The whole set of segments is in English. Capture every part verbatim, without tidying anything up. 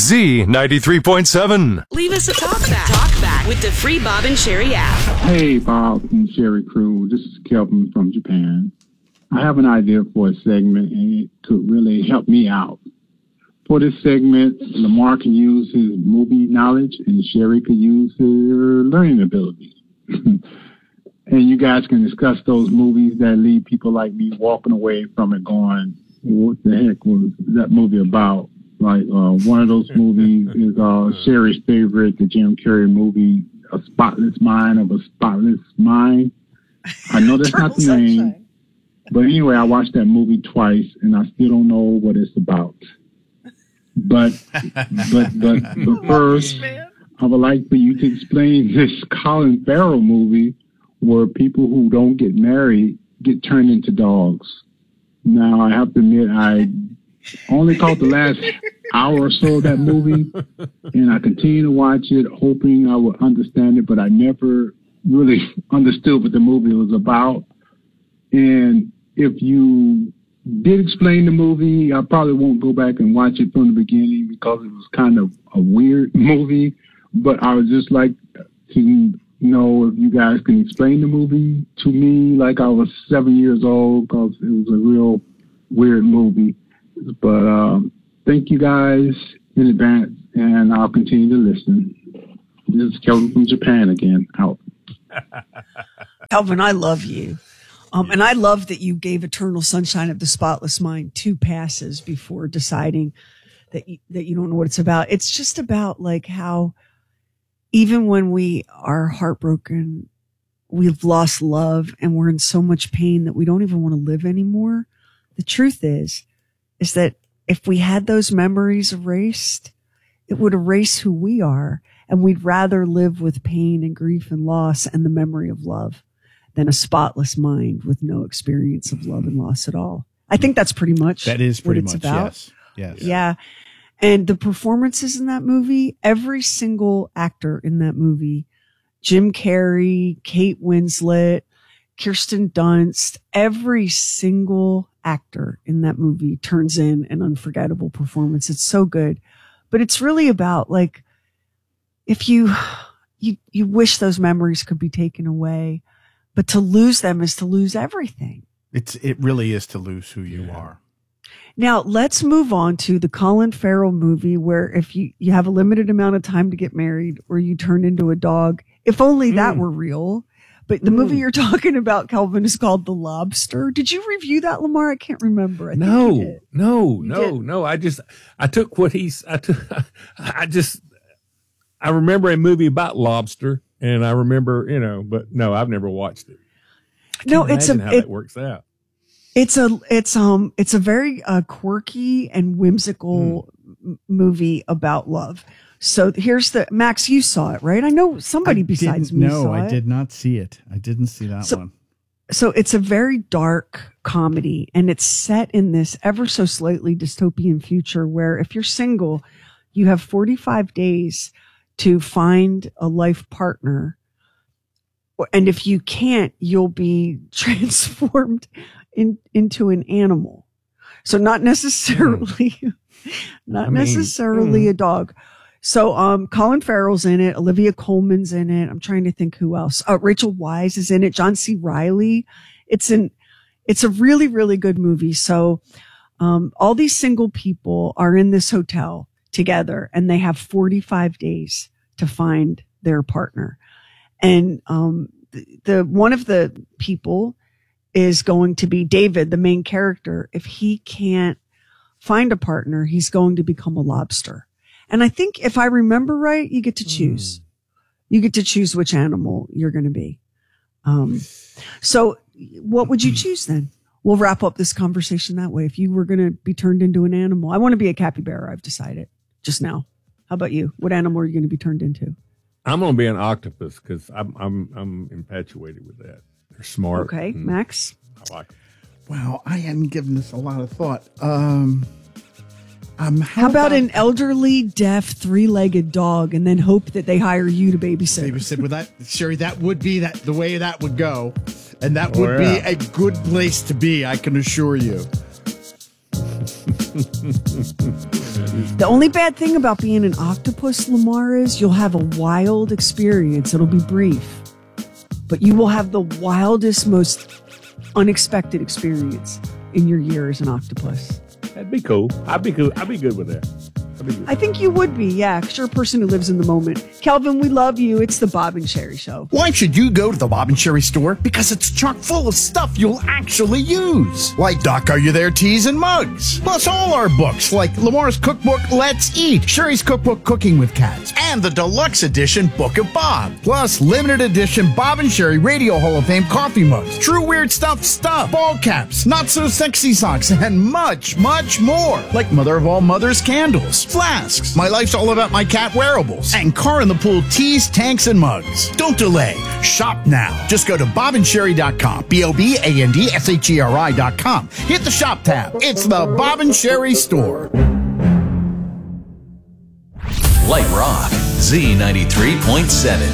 Z ninety-three point seven. Leave us a talk back. Talk back with the free Bob and Sherry app. Hey, Bob and Sherry crew. This is Kelvin from Japan. I have an idea for a segment, and it could really help me out. For this segment, Lamar can use his movie knowledge, and Sherry could use her learning ability. And you guys can discuss those movies that leave people like me walking away from it going, what the heck was that movie about? Like, uh, one of those movies is uh, Sherry's favorite, the Jim Carrey movie, A Spotless Mind of a Spotless Mind. I know that's not the name. But anyway, I watched that movie twice, and I still don't know what it's about. But, but, but, but first, I would like for you to explain this Colin Farrell movie where people who don't get married get turned into dogs. Now, I have to admit, I only caught the last hour or so of that movie, and I continue to watch it, hoping I would understand it, but I never really understood what the movie was about. And if you did explain the movie, I probably won't go back and watch it from the beginning because it was kind of a weird movie. But I would just like to know if you guys can explain the movie to me like I was seven years old, because it was a real weird movie. But um, thank you guys in advance, and I'll continue to listen. This is Kelvin from Japan again. Out. Kelvin, I love you. Um, and I love that you gave Eternal Sunshine of the Spotless Mind two passes before deciding that you, that you don't know what it's about. It's just about like how even when we are heartbroken, we've lost love and we're in so much pain that we don't even want to live anymore. The truth is, is that if we had those memories erased, it would erase who we are. And we'd rather live with pain and grief and loss and the memory of love than a spotless mind with no experience of love and loss at all. I think that's pretty much that is pretty what it's much, about. Yes. Yes. Yeah. And the performances in that movie, every single actor in that movie, Jim Carrey, Kate Winslet, Kirsten Dunst, every single actor in that movie turns in an unforgettable performance. It's so good. But it's really about like, if you, you, you wish those memories could be taken away, but to lose them is to lose everything. It's, it really is to lose who you yeah. are. Now let's move on to the Colin Farrell movie where if you, you have a limited amount of time to get married or you turn into a dog, if only that mm. were real. But the mm. movie you're talking about, Kelvin, is called The Lobster. Did you review that, Lamar? I can't remember. I no, think you did. no, you no, did. no. I just, I took what he's, I took, I just, I remember a movie about lobster and I remember, you know, but no, I've never watched it. I no, can't it's a, how it, that works out. It's a, it's, um, it's a very, uh, quirky and whimsical mm. m- movie about love. So here's the, Max, you saw it, right? I know somebody I besides me no, saw I it. did not see it. I didn't see that so, one. So it's a very dark comedy and it's set in this ever so slightly dystopian future where if you're single, you have forty-five days to find a life partner. And if you can't, you'll be transformed in, into an animal. So not necessarily, mm. not I mean, necessarily mm. a dog. So, um, Colin Farrell's in it. Olivia Colman's in it. I'm trying to think who else. Uh, Rachel Weisz is in it. John C. Reilly. It's an, it's a really, really good movie. So, um, all these single people are in this hotel together and they have forty-five days to find their partner. And, um, the, the one of the people is going to be David, the main character. If he can't find a partner, he's going to become a lobster. And I think if I remember right, you get to choose. Mm. You get to choose which animal you're going to be. Um, so what would you choose then? We'll wrap up this conversation that way. If you were going to be turned into an animal, I want to be a capybara. I've decided just now. How about you? What animal are you going to be turned into? I'm going to be an octopus because I'm, I'm, I'm infatuated with that. They're smart. Okay. Max? I like them. Wow. I hadn't given this a lot of thought. Um, Um, how, how about, about an elderly, deaf, three-legged dog, and then hope that they hire you to babysit? Babysit with that, Sherry. That would be that the way that would go, and that would oh, yeah. be a good place to be. I can assure you. The only bad thing about being an octopus, Lamar, is you'll have a wild experience. It'll be brief, but you will have the wildest, most unexpected experience in your year as an octopus. That'd be cool. I'd be cool. I'd be good with that. I'd be good. I think you would be, yeah, because you're a person who lives in the moment. Kelvin, we love you. It's the Bob and Sherry Show. Why should you go to the Bob and Sherry store? Because it's chock full of stuff you'll actually use. Like Doc, Are You There teas and mugs. Plus all our books, like Lamar's cookbook, Let's Eat, Sherry's cookbook, Cooking with Cats, and the deluxe edition Book of Bob. Plus limited edition Bob and Sherry Radio Hall of Fame coffee mugs, True Weird Stuff stuff, ball caps, Not So Sexy socks, and much, much more. Like Mother of All Mothers candles, flasks, My Life's All About My Cat wearables, and Car in the Pool teas, tanks, and mugs. Don't delay. Shop now. Just go to bob and sherry dot com. B O B A N D S H E R I dot com. Hit the shop tab. It's the Bob and Sherry store. Light Rock, Z ninety-three point seven.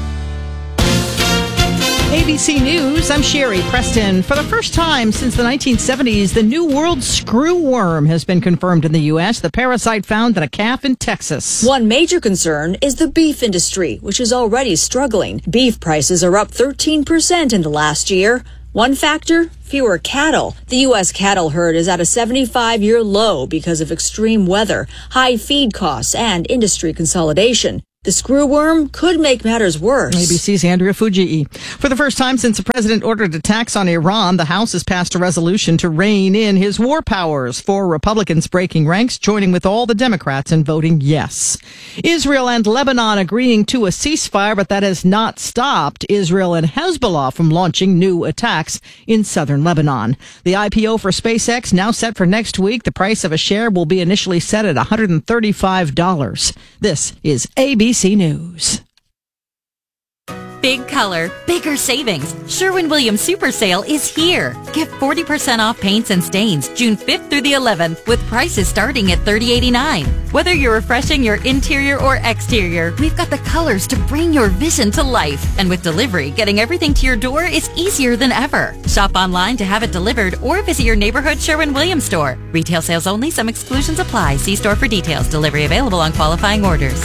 A B C News, I'm Sherry Preston. For the first time since the nineteen seventies, the New World screwworm has been confirmed in the U S. The parasite found in a calf in Texas. One major concern is the beef industry, which is already struggling. Beef prices are up thirteen percent in the last year. One factor, fewer cattle. The U S cattle herd is at a seventy-five-year low because of extreme weather, high feed costs, and industry consolidation. The screwworm could make matters worse. A B C's Andrea Fujii. For the first time since the president ordered attacks on Iran, the House has passed a resolution to rein in his war powers. Four Republicans breaking ranks, joining with all the Democrats in voting yes. Israel and Lebanon agreeing to a ceasefire, but that has not stopped Israel and Hezbollah from launching new attacks in southern Lebanon. The I P O for SpaceX now set for next week. The price of a share will be initially set at one hundred thirty-five dollars. This is A B C News. Big color, bigger savings. Sherwin-Williams Super Sale is here. Get forty percent off paints and stains June fifth through the eleventh with prices starting at thirty eighty-nine. Whether you're refreshing your interior or exterior, we've got the colors to bring your vision to life. And with delivery, getting everything to your door is easier than ever. Shop online to have it delivered or visit your neighborhood Sherwin-Williams store. Retail sales only. Some exclusions apply. See store for details. Delivery available on qualifying orders.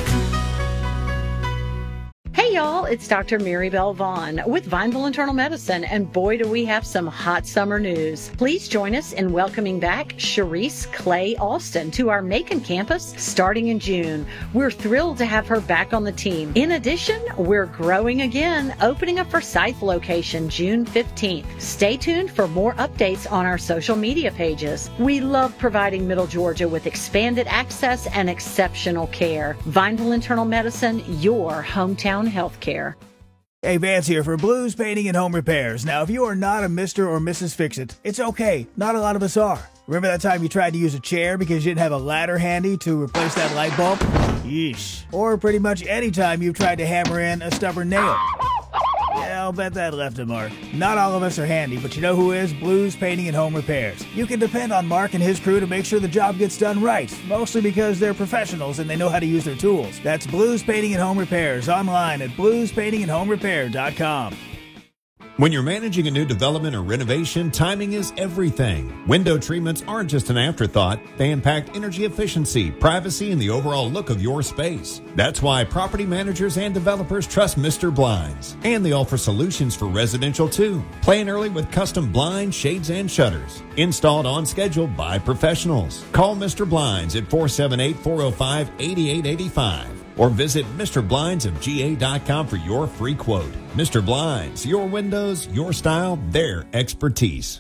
Hey y'all, it's Doctor Mary Bell Vaughn with Vineville Internal Medicine, and boy do we have some hot summer news. Please join us in welcoming back Sharice Clay Alston to our Macon campus starting in June. We're thrilled to have her back on the team. In addition, we're growing again, opening a Forsyth location June fifteenth. Stay tuned for more updates on our social media pages. We love providing Middle Georgia with expanded access and exceptional care. Vineville Internal Medicine, your hometown healthcare. Hey, Vance here for Blues Painting and Home Repairs. Now, if you are not a Mister or Missus Fix-It, it's okay. Not a lot of us are. Remember that time you tried to use a chair because you didn't have a ladder handy to replace that light bulb? Yeesh. Or pretty much any time you've tried to hammer in a stubborn nail. Yeah, I'll bet that left a mark. Not all of us are handy, but you know who is? Blues Painting and Home Repairs. You can depend on Mark and his crew to make sure the job gets done right, mostly because they're professionals and they know how to use their tools. That's Blues Painting and Home Repairs, online at blues painting and home repair dot com. When you're managing a new development or renovation, timing is everything. Window treatments aren't just an afterthought. They impact energy efficiency, privacy, and the overall look of your space. That's why property managers and developers trust Mister Blinds. And they offer solutions for residential too. Plan early with custom blinds, shades, and shutters. Installed on schedule by professionals. Call Mister Blinds at four seven eight, four oh five, eight eight eight five. Or visit Mister Blinds of G A dot com for your free quote. Mister Blinds, your windows, your style, their expertise.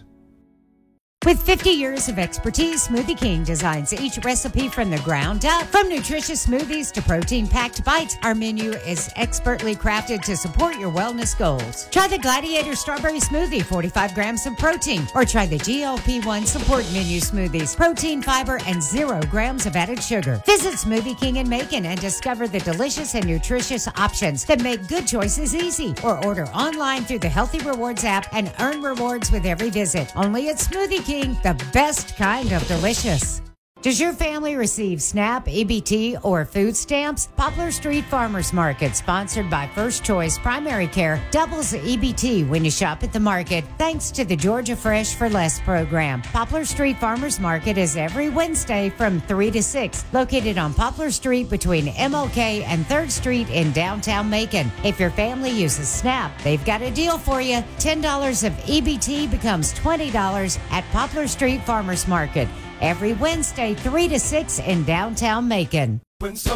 With fifty years of expertise, Smoothie King designs each recipe from the ground up. From nutritious smoothies to protein-packed bites, our menu is expertly crafted to support your wellness goals. Try the Gladiator Strawberry Smoothie, forty-five grams of protein. Or try the G L P one Support Menu Smoothies, protein, fiber, and zero grams of added sugar. Visit Smoothie King in Macon and discover the delicious and nutritious options that make good choices easy. Or order online through the Healthy Rewards app and earn rewards with every visit. Only at Smoothie King, the best kind of delicious. Does your family receive SNAP, E B T, or food stamps? Poplar Street Farmers Market, sponsored by First Choice Primary Care, doubles the E B T when you shop at the market thanks to the Georgia Fresh for Less program. Poplar Street Farmers Market is every Wednesday from three to six, located on Poplar Street between M L K and third Street in downtown Macon. If your family uses SNAP, they've got a deal for you. ten dollars of E B T becomes twenty dollars at Poplar Street Farmers Market. Every Wednesday, three to six in downtown Macon. When